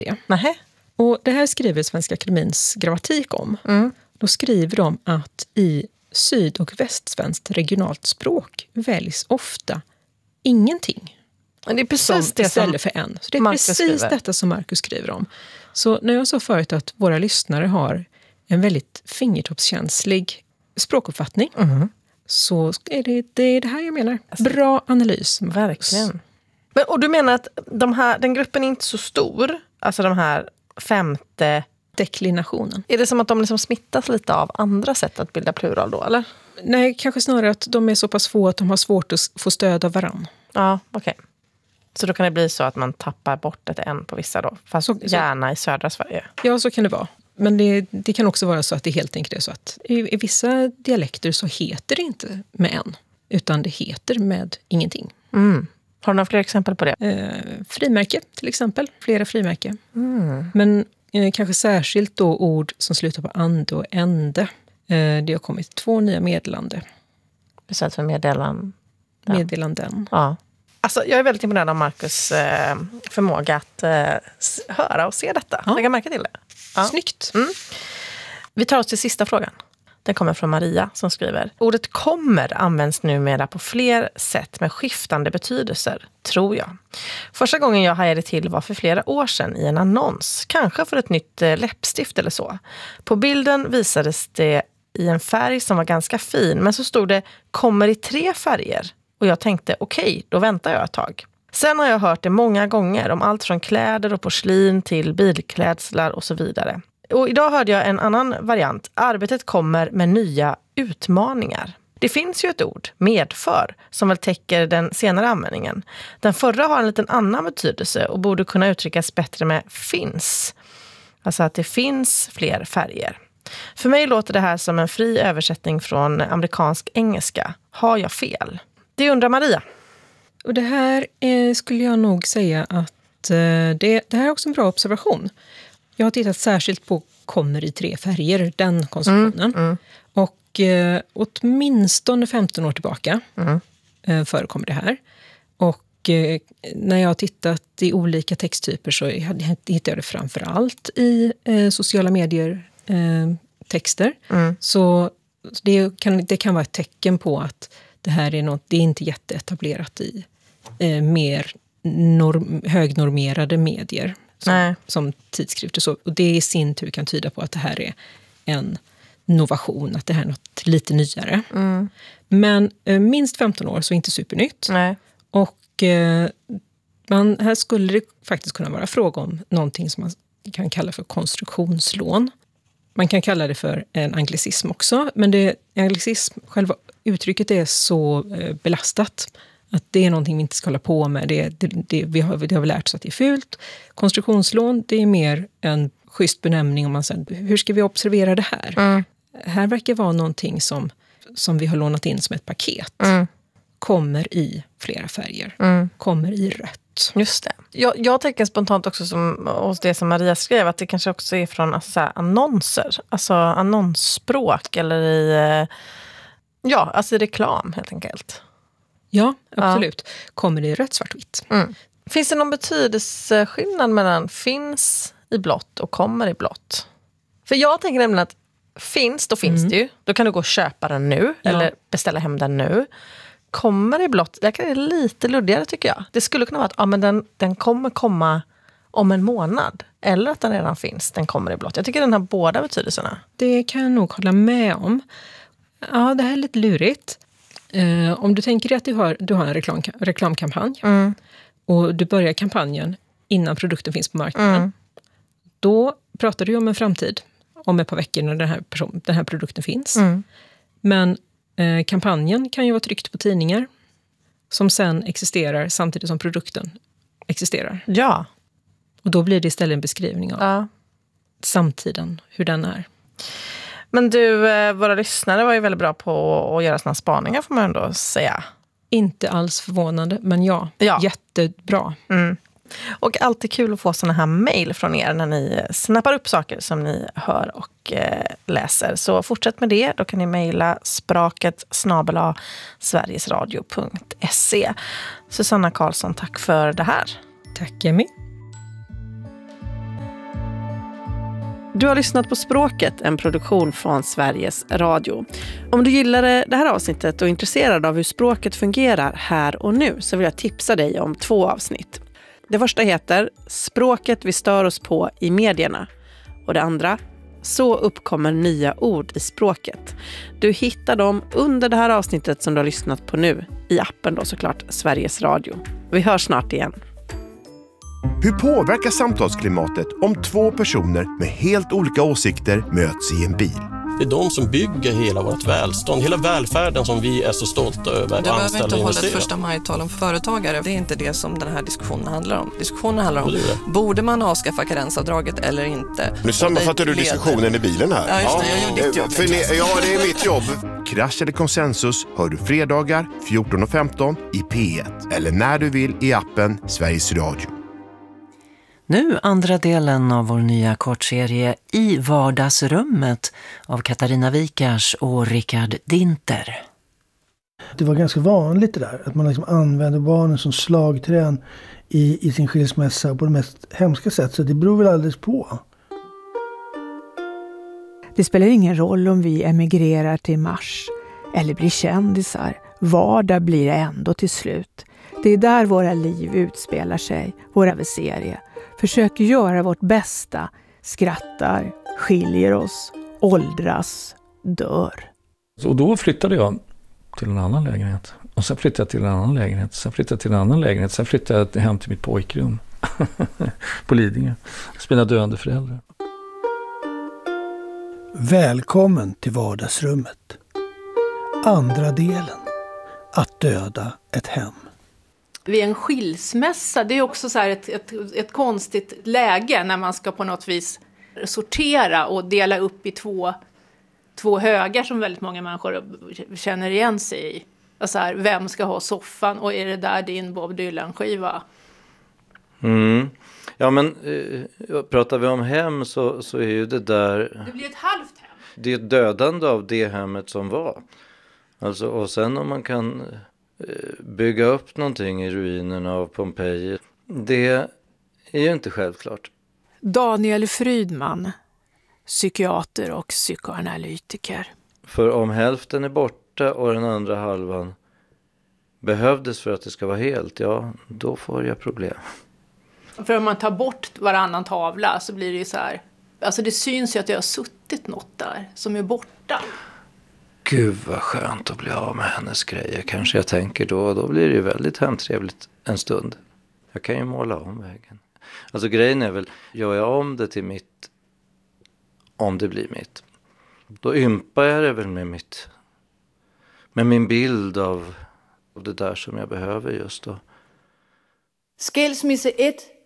det. Nähä. Och det här skriver Svenska Akademins grammatik om. Då skriver de att i syd- och västsvenskt regionalt språk väljs ofta ingenting. Men det är precis det istället för en. Så det är Marcus precis skriver. detta som Marcus skriver om. Så när jag sa förut att våra lyssnare har en väldigt fingertoppskänslig språkuppfattning, så är det här jag menar. Bra analys. Verkligen. Men, och du menar att den gruppen är inte så stor, alltså de här femte... Deklinationen. Är det som att de liksom smittas lite av andra sätt att bilda plural då, eller? Nej, kanske snarare att de är så pass få att de har svårt att få stöd av varann. Ja, okej. Så då kan det bli så att man tappar bort ett en på vissa då, fast gärna i södra Sverige. Ja, så kan det vara. Men det kan också vara så att det helt enkelt är så att i vissa dialekter så heter det inte med en, utan det heter med ingenting. Har du några fler exempel på det? Frimärke till exempel, flera frimärke. Men kanske särskilt då ord som slutar på ande och ände. Det har kommit 2 nya meddelande. Istället för Meddelanden. Ja. Alltså, jag är väldigt imponerad av Marcus förmåga att höra och se detta. Ja. Lägga märke till det. Ja. Snyggt. Vi tar oss till sista frågan. Den kommer från Maria som skriver: ordet kommer används numera på fler sätt med skiftande betydelser, tror jag. Första gången jag hajade till var för flera år sedan i en annons. Kanske för ett nytt läppstift eller så. På bilden visades det i en färg som var ganska fin, men så stod det kommer i 3 färger. Och jag tänkte okej, då väntar jag ett tag. Sen har jag hört det många gånger om allt från kläder och porslin till bilklädslar och så vidare. Och idag hörde jag en annan variant. Arbetet kommer med nya utmaningar. Det finns ju ett ord, medför, som väl täcker den senare användningen. Den förra har en liten annan betydelse och borde kunna uttryckas bättre med finns. Alltså att det finns fler färger. För mig låter det här som en fri översättning från amerikansk engelska. Har jag fel? Det undrar Maria. Och det här skulle jag nog säga att det här är också en bra observation. Jag har tittat särskilt på kommer i 3 färger, den konstruktionen. Och åtminstone 15 år tillbaka förekommer det här. Och när jag har tittat i olika texttyper så hittar jag det framförallt i sociala medier texter. Så det kan vara ett tecken på att det här är något, det är inte jätteetablerat i mer högnormerade medier. Som tidskrifter. Så, och det i sin tur kan tyda på att det här är en innovation, att det här är något lite nyare. Men minst 15 år så inte supernytt. Nej. Och här skulle det faktiskt kunna vara fråga om någonting som man kan kalla för konstruktionslån. Man kan kalla det för en anglicism också, men anglicism, själva uttrycket är så belastat att det är någonting vi inte ska hålla på med. Det har vi lärt oss att det är fult. Konstruktionslån, det är mer en schysst benämning om man säger, hur ska vi observera det här? Här verkar vara någonting som vi har lånat in som ett paket. Kommer i flera färger. Kommer i rött. Just det. Jag tänker spontant också hos det som Maria skrev, att det kanske också är från alltså, så här, annonser. Alltså annonsspråk eller i reklam helt enkelt. Ja, absolut. Kommer i rött, svart, vitt. Finns det någon betydelseskillnad mellan finns i blått och kommer i blått? För jag tänker nämligen att finns, då finns det ju. Då kan du gå och köpa den nu eller beställa hem den nu. Kommer i blått, det är lite luddigare tycker jag. Det skulle kunna vara att men den kommer komma om en månad. Eller att den redan finns, den kommer i blått. Jag tycker den har båda betydelserna. Det kan jag nog hålla med om. Ja, det här är lite lurigt. Om du tänker dig att du har en reklamkampanj och du börjar kampanjen innan produkten finns på marknaden. Då pratar du om en framtid, om ett par veckor när den här produkten finns. Men kampanjen kan ju vara tryckt på tidningar som sen existerar samtidigt som produkten existerar. Ja. Och då blir det istället en beskrivning av samtiden, hur den är. Men du, våra lyssnare var ju väldigt bra på att göra såna spaningar får man ändå säga. Inte alls förvånande, men ja. Jättebra. Och alltid kul att få såna här mejl från er när ni snappar upp saker som ni hör och läser. Så fortsätt med det. Då kan ni mejla spraket@sverigesradio.se. Susanna Karlsson, tack för det här. Tack, Emmy. Du har lyssnat på Språket, en produktion från Sveriges Radio. Om du gillade det här avsnittet och är intresserad av hur språket fungerar här och nu så vill jag tipsa dig om 2 avsnitt. Det första heter Språket vi stör oss på i medierna. Och det andra, Så uppkommer nya ord i språket. Du hittar dem under det här avsnittet som du har lyssnat på nu. I appen då såklart, Sveriges Radio. Vi hörs snart igen. Hur påverkar samtalsklimatet om 2 personer med helt olika åsikter möts i en bil? Det är de som bygger hela vårt välstånd, hela välfärden som vi är så stolta över. Du behöver inte hålla ett första majtal om företagare. Det är inte det som den här diskussionen handlar om. Diskussionen handlar om, borde man avskaffa karensavdraget eller inte? Nu sammanfattar du diskussionen i bilen här. Ja, just det. Jag gjorde ditt jobb. Det är mitt jobb. Krasch eller konsensus hör du fredagar 14:15 i P1. Eller när du vill i appen Sveriges Radio. Nu andra delen av vår nya kortserie I vardagsrummet av Katarina Wikars och Rickard Dinter. Det var ganska vanligt det där, att man liksom använde barnen som slagträn i sin skilsmässa på det mest hemska sätt, så det beror väl alldeles på. Det spelar ingen roll om vi emigrerar till Mars eller blir kändisar. Vardag blir det ändå till slut. Det är där våra liv utspelar sig, våra serie. Försöker göra vårt bästa, skrattar, skiljer oss, åldras, dör. Och då flyttade jag till en annan lägenhet. Och sen flyttade jag till en annan lägenhet. Sen flyttade jag till en annan lägenhet. Sen flyttade jag hem till mitt pojkrum på Lidingö. Spelade döende föräldrar. Välkommen till vardagsrummet. Andra delen. Att döda ett hem. Vid en skilsmässa, det är också så här ett konstigt läge när man ska på något vis sortera och dela upp i två högar som väldigt många människor känner igen sig i. Alltså här, vem ska ha soffan och är det där din Bob Dylan-skiva? Ja, men pratar vi om hem så är ju det där... Det blir ett halvt hem. Det är ett dödande av det hemmet som var. Alltså, och sen om man kan bygga upp någonting i ruinerna av Pompeji, det är ju inte självklart. Daniel Frydman, psykiater och psykoanalytiker. För om hälften är borta och den andra halvan behövdes för att det ska vara helt, ja, då får jag problem. För om man tar bort varannan tavla så blir det ju så här, alltså det syns ju att det har suttit något där som är borta. Gud vad skönt att bli av med hennes grejer, kanske jag tänker då. Då blir det ju väldigt hemtrevligt en stund. Jag kan ju måla om vägen. Alltså grejen är väl, gör jag om det till mitt, om det blir mitt, då ympar jag det väl med min bild av det där som jag behöver just då. Skilsmisse 1